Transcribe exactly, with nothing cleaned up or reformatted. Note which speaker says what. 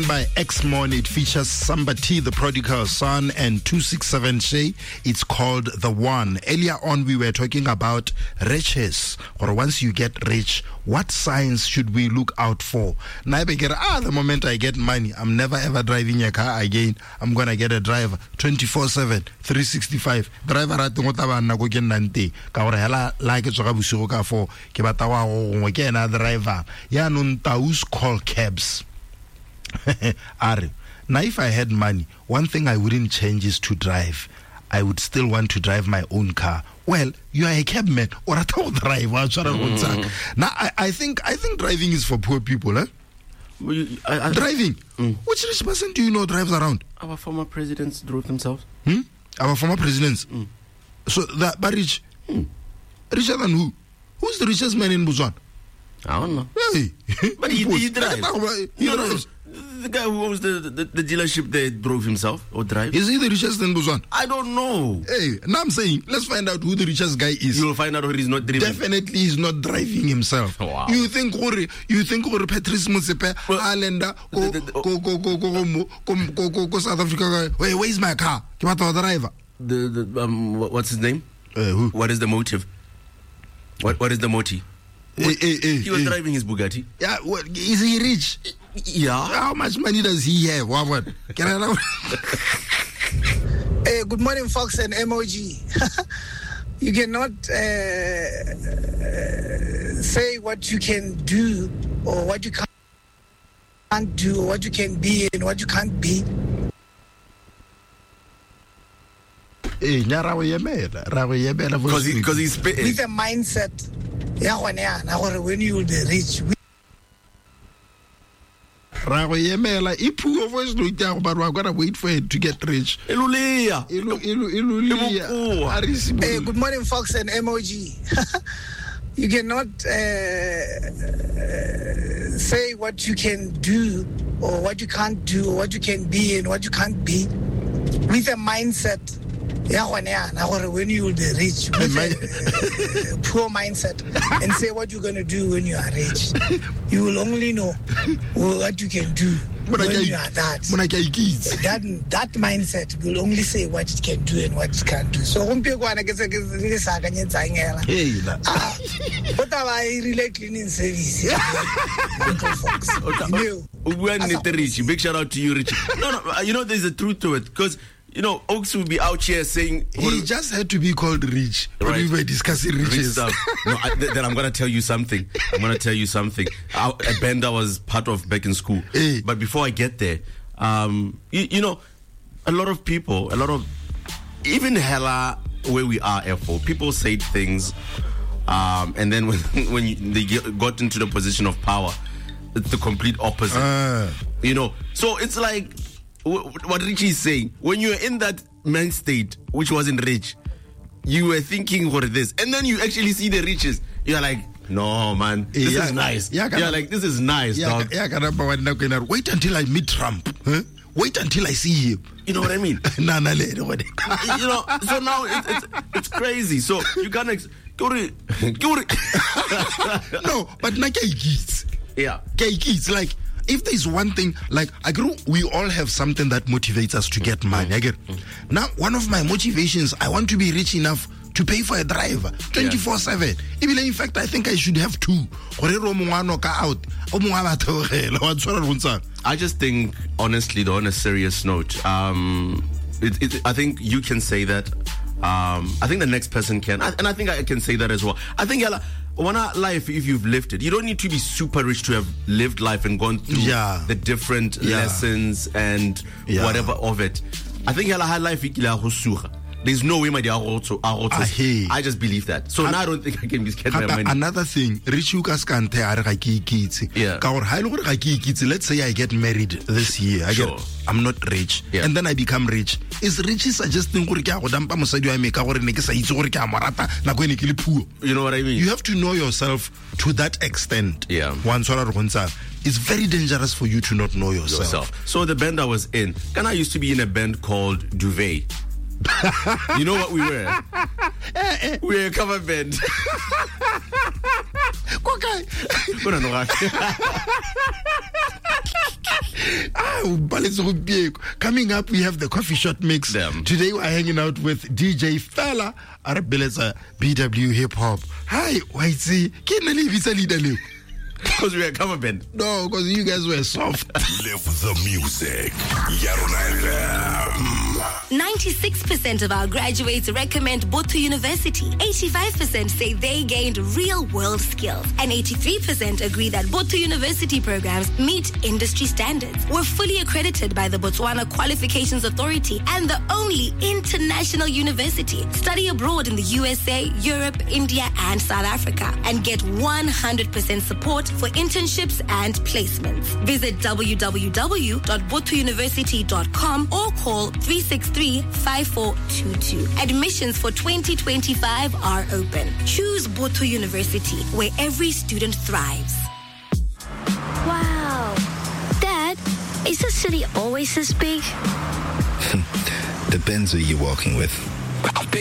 Speaker 1: By X-Mon, it features Samba T, the prodigal son, and two six seven Shay. It's called The One. Earlier on, we were talking about riches, or once you get rich, what signs should we look out for? Now, ah, the moment I get money, I'm never ever driving a car again. I'm gonna get a driver twenty-four seven, three sixty-five. Driver at the Motavana go get nante. Kaurela like it's a busuka for Kibatawa, again, a driver. Yanun Taus call cabs. Ari, now if I had money, one thing I wouldn't change is to drive. I would still want to drive my own car. Well, you are a cabman or a tow driver. Mm. Now I, I think I think driving is for poor people, eh?
Speaker 2: Well, you, I, I,
Speaker 1: driving? Mm. Which rich person do you know drives around?
Speaker 2: Our former presidents drove themselves.
Speaker 1: Hmm? Our former presidents? Mm. So that but rich? Mm. Richer than who? Who's the richest man in Botswana?
Speaker 2: I don't know.
Speaker 1: Hey.
Speaker 2: But he, he drives.
Speaker 1: He
Speaker 2: no,
Speaker 1: drives.
Speaker 2: No. The guy who owns the, the, the dealership there drove himself or drive.
Speaker 1: Is he the richest in Botswana?
Speaker 2: I don't know.
Speaker 1: Hey, now I'm saying, let's find out who the richest guy is.
Speaker 2: You'll find out who he's not driving.
Speaker 1: Definitely he's not driving himself.
Speaker 2: Wow.
Speaker 1: You think you think Patrice Motsepe, Islander, go go go go go go go go South Africa. Wait, where's my car? Give the driver.
Speaker 2: The the um what's his name?
Speaker 1: Uh, who?
Speaker 2: What is the motive? What what is the motive?
Speaker 1: Hey, hey, hey,
Speaker 2: he was
Speaker 1: hey.
Speaker 2: driving his Bugatti.
Speaker 1: Yeah, what, is he rich?
Speaker 2: Yeah.
Speaker 1: How much money does he have? What? what? Can I know?
Speaker 3: Hey, good morning, Fox and M O G. You cannot uh, uh, say what you can do or what you can't do, or what you can be and what you can't be.
Speaker 1: Hey, because
Speaker 2: he, because he's spitting.
Speaker 3: With a mindset. Yeah, when you will be rich.
Speaker 1: Rago yemela ipuo voice no ita but we're going to wait for it to get rich.
Speaker 2: Ilulia.
Speaker 1: Ilu ilu ilulia.
Speaker 3: Hey, good morning, Fox and M O G. You cannot uh, uh, say what you can do or what you can't do or what you can be and what you can't be with a mindset. Yeah, when you will be rich, with a, a poor mindset, and say what you're going to do when you are rich. You will only know what you can do when you are that. That that mindset will only say what it can do and what it can't do. So, what have I really cleaning service?
Speaker 2: Big shout out to you, Richie. No, no, you know, there's a truth to it because. You know, Oaks will be out here saying...
Speaker 1: He just had to be called rich when right. we were discussing riches.
Speaker 2: Rich no, I, th- then I'm going to tell you something. I'm going to tell you something. I, a band I was part of back in school.
Speaker 1: Hey.
Speaker 2: But before I get there, um, you, you know, a lot of people, a lot of... Even hella where we are, F O, people say things, um, and then when, when you, they get, got into the position of power, it's the complete opposite.
Speaker 1: Uh.
Speaker 2: You know, so it's like... What Richie is saying, when you're in that men's state, which wasn't rich, you were thinking for this, and then you actually see the riches, you're like, no, man, this
Speaker 1: yeah,
Speaker 2: is nice.
Speaker 1: Yeah,
Speaker 2: you're like, this is nice,
Speaker 1: yeah,
Speaker 2: dog.
Speaker 1: Yeah, wait until I meet Trump. Huh? Wait until I see him.
Speaker 2: You know what I mean? You know, so now it's, it's, it's crazy. So you can't... Ex- no,
Speaker 1: but like kids.
Speaker 2: Yeah.
Speaker 1: Kids, like... If there's one thing, like, I grew, we all have something that motivates us to get money. I get. Mm-hmm. Now, one of my motivations, I want to be rich enough to pay for a driver twenty-four seven. Yeah. Even in fact, I think I should have two. I
Speaker 2: just think, honestly, though, on a serious note, um, it, it, I think you can say that. Um, I think the next person can. And I think I can say that as well. I think, Yala, one life, if you've lived it, you don't need to be super rich to have lived life and gone through
Speaker 1: yeah.
Speaker 2: the different yeah. lessons and yeah. whatever of it. I think Yala had life. There's no way my dear also I just believe that. So I, now I don't think I can be scared by money.
Speaker 1: Another thing, rich Lucas can't
Speaker 2: yeah.
Speaker 1: Let's say I get married this year. I
Speaker 2: sure.
Speaker 1: get, I'm not rich.
Speaker 2: Yeah.
Speaker 1: And then I become rich. Is rich suggesting you know what I
Speaker 2: mean?
Speaker 1: You have to know yourself to that extent.
Speaker 2: Yeah.
Speaker 1: It's very dangerous for you to not know yourself.
Speaker 2: yourself. So the band I was in, Ghana used to be in a band called Duvet. You know what we were? We were a cover band.
Speaker 1: Okay. Coming up, we have the Coffee Shot Mix.
Speaker 2: Damn.
Speaker 1: Today, we're hanging out with D J Fela Arabeleza, B W Hip Hop. Hi, Whitey.
Speaker 2: Because we were a cover band.
Speaker 1: No, because you guys were soft.
Speaker 4: Live the music.
Speaker 5: ninety-six percent of our graduates recommend Botho University. eighty-five percent say they gained real-world skills. And eighty-three percent agree that Botho University programs meet industry standards. We're fully accredited by the Botswana Qualifications Authority and the only international university. Study abroad in the U S A, Europe, India, and South Africa. And get one hundred percent support for internships and placements. Visit w w w dot botho university dot com or call three six three, five four two two. Admissions for twenty twenty-five are open. Choose Botho University, where every student thrives.
Speaker 6: Wow. Dad, is the city always this big?
Speaker 7: Depends who you're walking with.